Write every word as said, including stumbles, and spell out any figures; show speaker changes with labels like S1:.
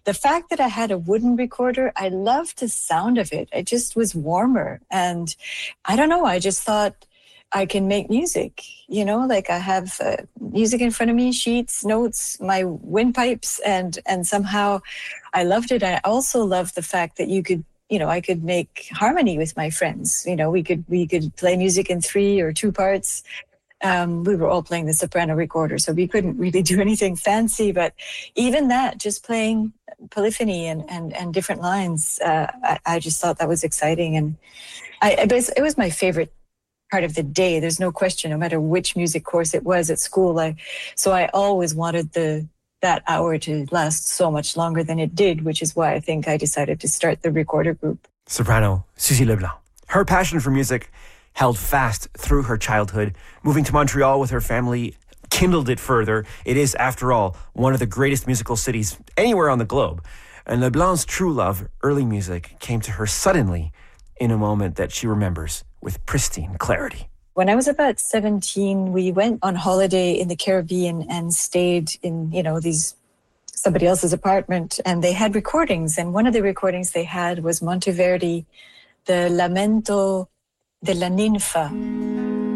S1: the fact that I had a wooden recorder, I loved the sound of it. It just was warmer. And I don't know, I just thought I can make music, you know, like I have uh, music in front of me, sheets, notes, my windpipes, and, and somehow I loved it. I also loved the fact that you could, you know, I could make harmony with my friends. You know, we could, we could play music in three or two parts. Um, we were all playing the soprano recorder, so we couldn't really do anything fancy, but even that, just playing polyphony and, and, and different lines, uh, I, I just thought that was exciting. And I, I, it was my favorite part of the day. There's no question, no matter which music course it was at school. I, so I always wanted the that hour to last so much longer than it did, which is why I think I decided to start the recorder group.
S2: Soprano Suzy Leblanc. Her passion for music held fast through her childhood. Moving to Montreal with her family kindled it further. It is, after all, one of the greatest musical cities anywhere on the globe. And Leblanc's true love, early music, came to her suddenly in a moment that she remembers with pristine clarity.
S1: When I was about seventeen, we went on holiday in the Caribbean and stayed in, you know, these somebody else's apartment, and they had recordings. And one of the recordings they had was Monteverdi, the Lamento de la Ninfa.